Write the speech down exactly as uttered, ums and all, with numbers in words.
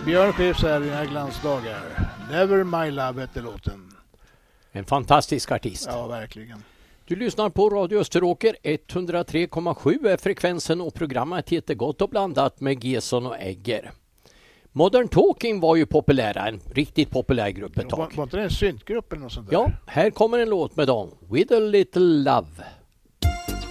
Björn Skifs är dina glansdagar. Never My Love heter låten. En fantastisk artist. Ja, verkligen. Du lyssnar på Radio Österåker, etthundratre komma sju är frekvensen och programmet heter Gott och blandat med Gesson och Egger. Modern Talking var ju populära, en riktigt populär grupp ett tag. Var, var inte det en syntgrupp eller något sånt där? Ja, här kommer en låt med dem. With a little love.